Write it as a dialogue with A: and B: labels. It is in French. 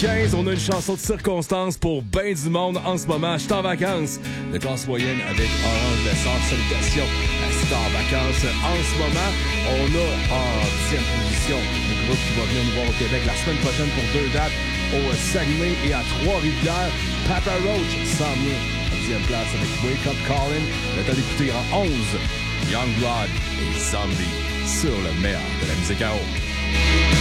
A: 15, on a une chanson de circonstance pour ben du monde en ce moment. Je suis en vacances. De classe moyenne avec Orange Lessard. Salutations à C'est en vacances. En ce moment, on a en 10e position le groupe qui va venir nous voir au Québec la semaine prochaine pour 2 dates au Saguenay et à Trois-Rivières. Papa Roach s'en vient en 10e place avec Wake Up Calling. On va l'écouter en 11. Youngblood et Zombie sur le meilleur de la musique à eau.